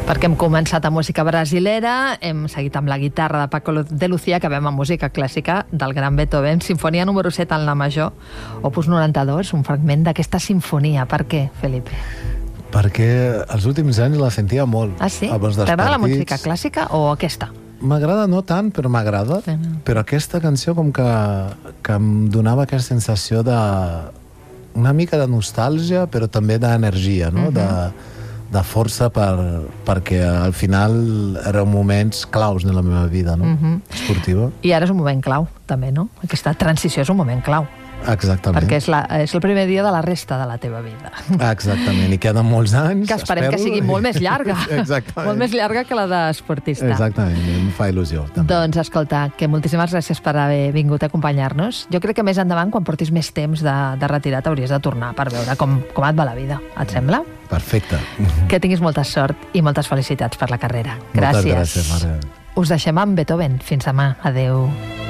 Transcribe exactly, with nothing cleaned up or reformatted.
Perquè hem començat amb música brasilera, hem seguit amb la guitarra de Paco de Lucía, acabem amb música clàssica del gran Beethoven, sinfonia número set en la major, opus noranta-dos, un fragment d'aquesta sinfonia. Per què, Felipe? Perquè els últims anys la sentia molt. Ah, sí? Abans dels T'agrada la partits. música clàssica o aquesta? M'agrada no tant, però m'agrada. Sí. Però aquesta cançó com que, que em donava aquesta sensació de... una mica de nostàlgia, però també d'energia, no? Uh-huh. de, de força per, perquè al final eren moments claus de la meva vida, no? Uh-huh. Esportiva. I ara és un moment clau, també, no? Aquesta transició és un moment clau. Exactament. Perquè és, la, és el primer dia de la resta de la teva vida. Exactament, i queden molts anys, que esperem espero. Que sigui molt més llarga. Exactament. Molt més llarga que la d'esportista. Exactament, em fa il·lusió. També. Doncs escolta, que moltíssimes gràcies per haver vingut a acompanyar-nos. Jo crec que més endavant, quan portis més temps de, de retirat, hauries de tornar per veure com, com et va la vida. Et sembla? Perfecte. Que tinguis molta sort i moltes felicitats per la carrera. Gràcies. Moltes gràcies, Mare. Us deixem amb Beethoven. Fins demà. Adéu.